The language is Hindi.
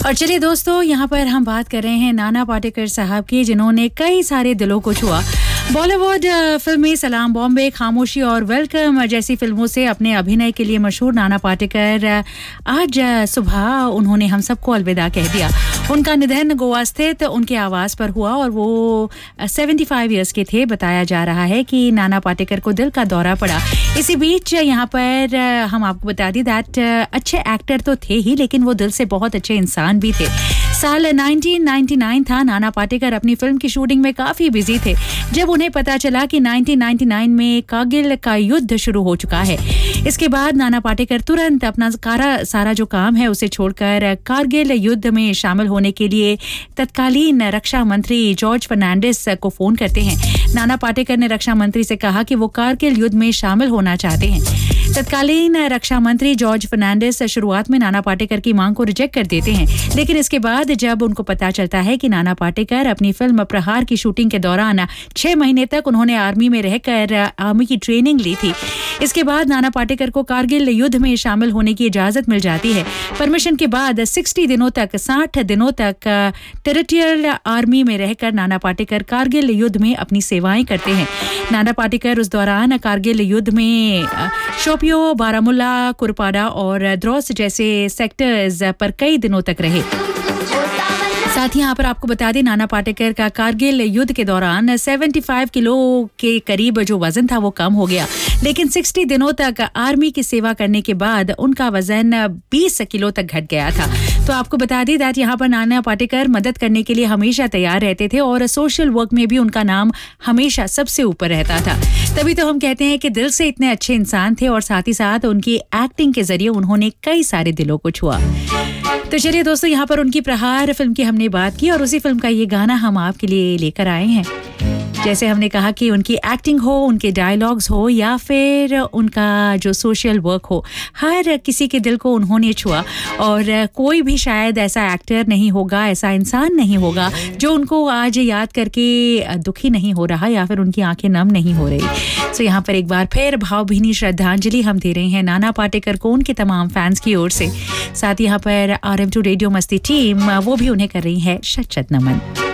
और चलिए दोस्तों, यहाँ पर हम बात कर रहे हैं नाना पाटेकर साहब की, जिन्होंने कई सारे दिलों को छुआ। बॉलीवुड फिल्में सलाम बॉम्बे, खामोशी और वेलकम जैसी फिल्मों से अपने अभिनय के लिए मशहूर नाना पाटेकर आज सुबह उन्होंने हम सबको अलविदा कह दिया। उनका निधन गोवा स्थित उनके आवास पर हुआ और वो 75 इयर्स के थे। बताया जा रहा है कि नाना पाटेकर को दिल का दौरा पड़ा। इसी बीच यहाँ पर हम आपको बता दी दैट अच्छे एक्टर तो थे ही, लेकिन वो दिल से बहुत अच्छे इंसान भी थे। साल 1999 था। नाना पाटेकर अपनी फिल्म की शूटिंग में काफी बिजी थे जब उन्हें पता चला कि 1999 में कारगिल का युद्ध शुरू हो चुका है। इसके बाद नाना पाटेकर तुरंत अपना सारा जो काम है उसे छोड़कर कारगिल युद्ध में शामिल होने के लिए तत्कालीन रक्षा मंत्री जॉर्ज फर्नांडिस को फोन करते हैं। नाना पाटेकर ने रक्षा मंत्री से कहा कि वो कारगिल युद्ध में शामिल होना चाहते हैं। तत्कालीन रक्षा मंत्री जॉर्ज फर्नांडिस शुरुआत में नाना पाटेकर की मांग को रिजेक्ट कर देते हैं, लेकिन इसके बाद जब उनको पता चलता है कि नाना पाटेकर अपनी फिल्म प्रहार की शूटिंग के दौरान 6 महीने तक उन्होंने आर्मी में रहकर आर्मी की ट्रेनिंग ली थी, इसके बाद नाना पाटेकर को कारगिल युद्ध में शामिल होने की इजाजत मिल जाती है। परमिशन के बाद 60 दिनों तक टेरिटोरियल आर्मी में रहकर नाना पाटेकर कारगिल युद्ध में अपनी सेवाएं करते हैं। नाना पाटेकर उस दौरान कारगिल युद्ध में शोपियो, बारामुल्ला, कुरपाड़ा और द्रोस जैसे सेक्टर्स पर कई दिनों तक रहे। साथ ही यहाँ पर आपको बता दें, नाना पाटेकर का कारगिल युद्ध के दौरान 75 किलो के करीब जो वजन था वो कम हो गया, लेकिन 60 दिनों तक आर्मी की सेवा करने के बाद उनका वजन 20 किलो तक घट गया था। तो आपको बता दें दैट यहाँ पर नाना पाटेकर मदद करने के लिए हमेशा तैयार रहते थे और सोशल वर्क में भी उनका नाम हमेशा सबसे ऊपर रहता था। तभी तो हम कहते हैं कि दिल से इतने अच्छे इंसान थे और साथ ही साथ उनकी एक्टिंग के जरिए उन्होंने कई सारे दिलों को छुआ। तो चलिए दोस्तों, यहाँ पर उनकी प्रहार फिल्म की हमने बात की और उसी फिल्म का ये गाना हम आपके लिए लेकर आए हैं। जैसे हमने कहा कि उनकी एक्टिंग हो, उनके डायलॉग्स हो या फिर उनका जो सोशल वर्क हो, हर किसी के दिल को उन्होंने छुआ और कोई भी शायद ऐसा एक्टर नहीं होगा, ऐसा इंसान नहीं होगा जो उनको आज याद करके दुखी नहीं हो रहा या फिर उनकी आंखें नम नहीं हो रही। तो यहाँ पर एक बार फिर भावभीनी श्रद्धांजलि हम दे रहे हैं नाना पाटेकर को उनके तमाम फैंस की ओर से। साथ ही यहाँ पर RM2 रेडियो मस्ती टीम वो भी उन्हें कर रही है शत शत नमन।